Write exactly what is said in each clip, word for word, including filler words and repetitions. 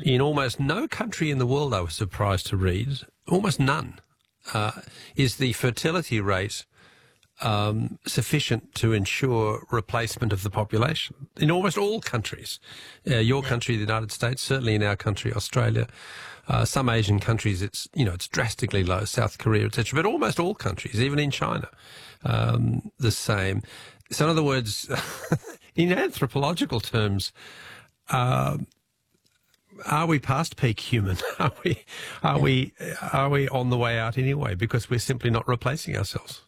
in almost no country in the world, I was surprised to read, almost none, uh, is the fertility rate um, sufficient to ensure replacement of the population. In almost all countries, uh, your country, the United States, certainly in our country, Australia, uh, some Asian countries, it's, you know, it's drastically low, South Korea, et cetera, but almost all countries, even in China, um, the same. So in other words, in anthropological terms, uh, are we past peak human? Are we, are Yeah. we, are we on the way out anyway? Because we're simply not replacing ourselves.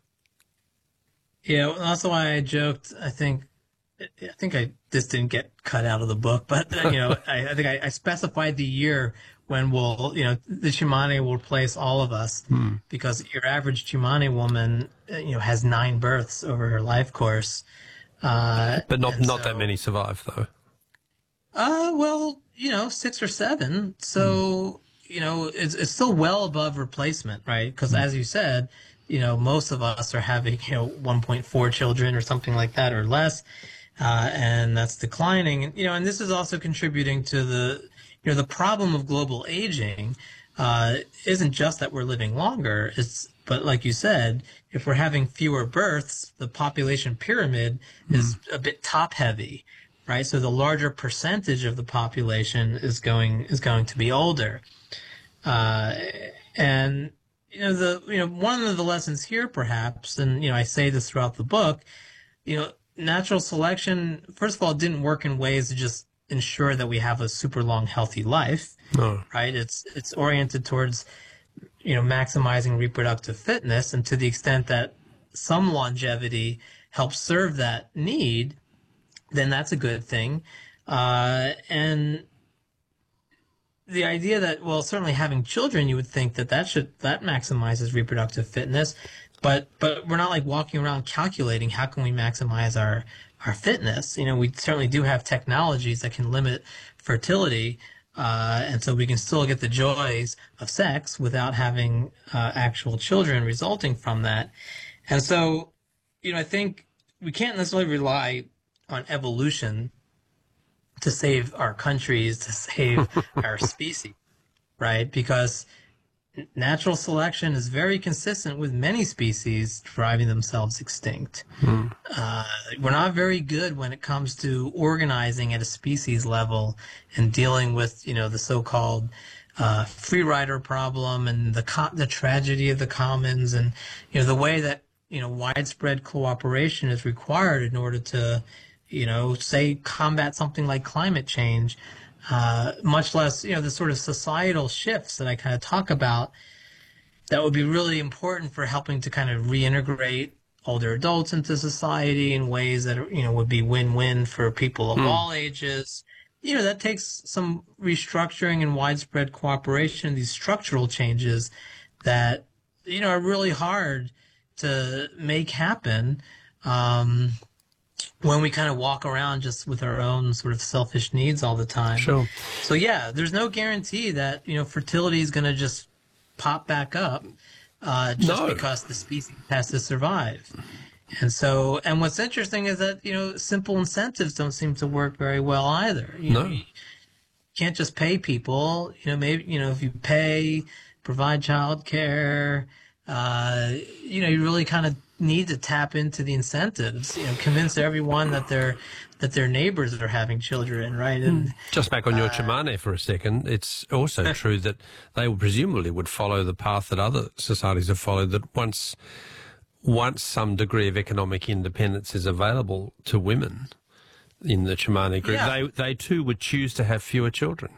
Yeah, well, that's why I joked. I think, I think I this didn't get cut out of the book, but you know, I, I think I, I specified the year when we'll, you know, the Tsimane will replace all of us, Hmm. because your average Tsimane woman, uh, you know, has nine births over her life course. Uh, But not, and not so- that many survive, though. Uh, well, you know, six or seven. So, you know, it's, it's still well above replacement, right? Because as you said, you know, most of us are having, you know, one point four children or something like that or less. Uh, and that's declining. And, you know, and this is also contributing to the, you know, the problem of global aging, uh, isn't just that we're living longer. It's, but like you said, if we're having fewer births, the population pyramid is a bit top heavy, right? So the larger percentage of the population is going, is going to be older. Uh, and, you know, the, you know, one of the lessons here perhaps, and, you know, I say this throughout the book, you know, natural selection, first of all, didn't work in ways to just ensure that we have a super long, healthy life, No. right? It's, it's oriented towards, you know, maximizing reproductive fitness. And to the extent that some longevity helps serve that need, then that's a good thing. Uh, and the idea that, well, certainly having children, you would think that that should, that maximizes reproductive fitness, but, but we're not like walking around calculating how can we maximize our, our fitness. You know, we certainly do have technologies that can limit fertility. Uh, and so we can still get the joys of sex without having, uh, actual children resulting from that. And so, you know, I think we can't necessarily rely on evolution to save our countries, to save our species, right? Because natural selection is very consistent with many species driving themselves extinct. Hmm. Uh, we're not very good when it comes to organizing at a species level and dealing with, you know, the so-called uh, free rider problem and the co- the tragedy of the commons, and, you know, the way that, you know, widespread cooperation is required in order to, you know, say combat something like climate change, uh, much less, you know, the sort of societal shifts that I kind of talk about that would be really important for helping to kind of reintegrate older adults into society in ways that, are, you know, would be win-win for people of Hmm. all ages. You know, that takes some restructuring and widespread cooperation, these structural changes that, you know, are really hard to make happen. Um, when we kind of walk around just with our own sort of selfish needs all the time. Sure. So yeah, there's no guarantee that, you know, fertility is going to just pop back up uh, just No. because the species has to survive. And so, and what's interesting is that, you know, simple incentives don't seem to work very well either. You No. know, you can't just pay people, you know, maybe, you know, if you pay, provide child care, uh, you know, you really kind of need to tap into the incentives, you know, convince everyone that their that their neighbors are having children, right? And Just back on your Tsimane for a second, it's also true that they presumably would follow the path that other societies have followed, that once once some degree of economic independence is available to women in the Tsimane group, Yeah. they, they too would choose to have fewer children.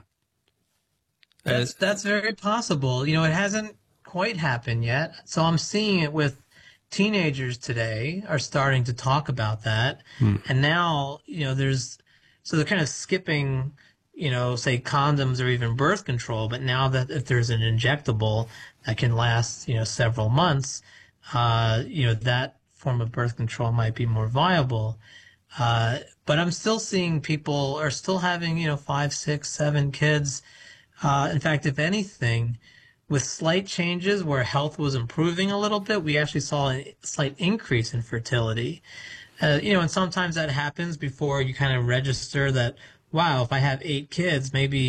that's that's very possible. You know, it hasn't quite happened yet. So I'm seeing it with teenagers today are starting to talk about that. And now, you know, there's, so they're kind of skipping, you know, say condoms or even birth control. But now that if there's an injectable that can last, you know, several months, uh, you know, that form of birth control might be more viable. Uh, but I'm still seeing people are still having, you know, five, six, seven kids. Uh, in fact, if anything, with slight changes where health was improving a little bit, we actually saw a slight increase in fertility. Uh, you know, and sometimes that happens before you kind of register that, wow, if I have eight kids, maybe